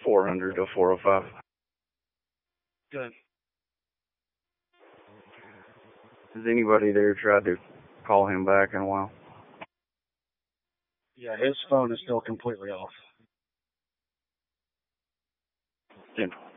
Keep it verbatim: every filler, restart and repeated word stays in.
four hundred to four oh five. Good. Has anybody there tried to call him back in a while? Yeah, his phone is still completely off. ten